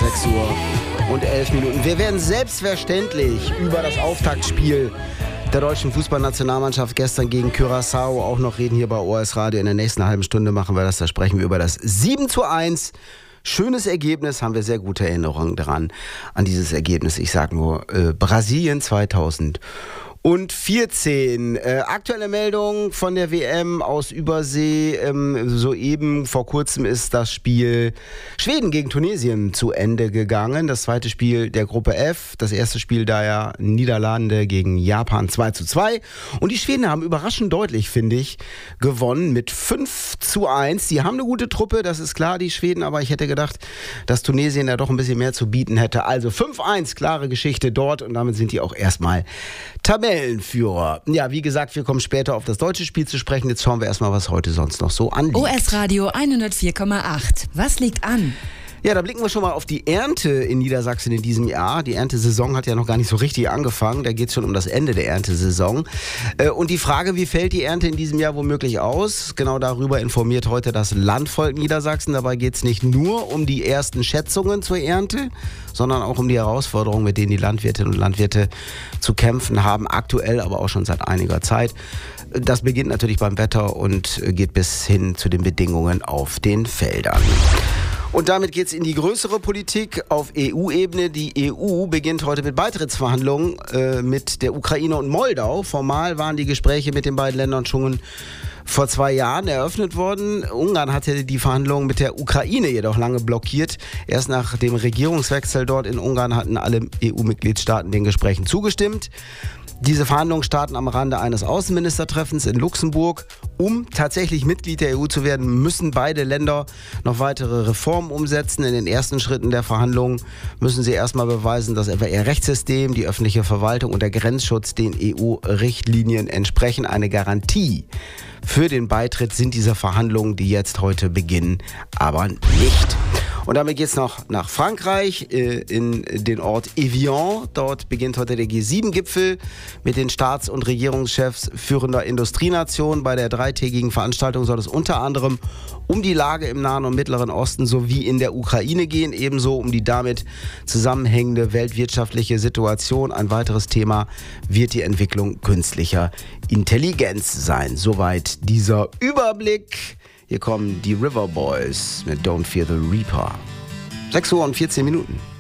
6 Uhr und 11 Minuten. Wir werden selbstverständlich über das Auftaktspiel der deutschen Fußballnationalmannschaft gestern gegen Curaçao auch noch reden hier bei ORS Radio. In der nächsten halben Stunde machen wir das. Da sprechen wir über das 7:1. Schönes Ergebnis, haben wir sehr gute Erinnerungen daran, an dieses Ergebnis. Ich sage nur Brasilien 2014. Aktuelle Meldung von der WM aus Übersee. Soeben vor kurzem ist das Spiel Schweden gegen Tunesien zu Ende gegangen. Das zweite Spiel der Gruppe F. Das erste Spiel da ja Niederlande gegen Japan 2:2. Und die Schweden haben überraschend deutlich, finde ich, gewonnen mit 5:1. Die haben eine gute Truppe, das ist klar, die Schweden. Aber ich hätte gedacht, dass Tunesien da doch ein bisschen mehr zu bieten hätte. Also 5:1, klare Geschichte dort. Und damit sind die auch erstmal Tabellenführer. Ja, wie gesagt, wir kommen später auf das deutsche Spiel zu sprechen. Jetzt schauen wir erstmal, was heute sonst noch so anliegt. OS Radio 104,8. Was liegt an? Ja, da blicken wir schon mal auf die Ernte in Niedersachsen in diesem Jahr. Die Erntesaison hat ja noch gar nicht so richtig angefangen. Da geht es schon um das Ende der Erntesaison. Und die Frage, wie fällt die Ernte in diesem Jahr womöglich aus? Genau darüber informiert heute das Landvolk Niedersachsen. Dabei geht es nicht nur um die ersten Schätzungen zur Ernte, sondern auch um die Herausforderungen, mit denen die Landwirtinnen und Landwirte zu kämpfen haben. Aktuell, aber auch schon seit einiger Zeit. Das beginnt natürlich beim Wetter und geht bis hin zu den Bedingungen auf den Feldern. Und damit geht es in die größere Politik auf EU-Ebene. Die EU beginnt heute mit Beitrittsverhandlungen mit der Ukraine und Moldau. Formal waren die Gespräche mit den beiden Ländern schon vor 2 Jahren eröffnet worden. Ungarn hatte die Verhandlungen mit der Ukraine jedoch lange blockiert. Erst nach dem Regierungswechsel dort in Ungarn hatten alle EU-Mitgliedstaaten den Gesprächen zugestimmt. Diese Verhandlungen starten am Rande eines Außenministertreffens in Luxemburg. Um tatsächlich Mitglied der EU zu werden, müssen beide Länder noch weitere Reformen umsetzen. In den ersten Schritten der Verhandlungen müssen sie erstmal beweisen, dass etwa ihr Rechtssystem, die öffentliche Verwaltung und der Grenzschutz den EU-Richtlinien entsprechen. Eine Garantie für den Beitritt sind diese Verhandlungen, die jetzt heute beginnen, aber nicht. Und damit geht es noch nach Frankreich, in den Ort Evian. Dort beginnt heute der G7-Gipfel mit den Staats- und Regierungschefs führender Industrienationen. Bei der 3-tägigen Veranstaltung soll es unter anderem um die Lage im Nahen und Mittleren Osten sowie in der Ukraine gehen, ebenso um die damit zusammenhängende weltwirtschaftliche Situation. Ein weiteres Thema wird die Entwicklung künstlicher Intelligenz sein. Soweit dieser Überblick. Hier kommen die River Boys mit Don't Fear the Reaper. 6 Uhr und 14 Minuten.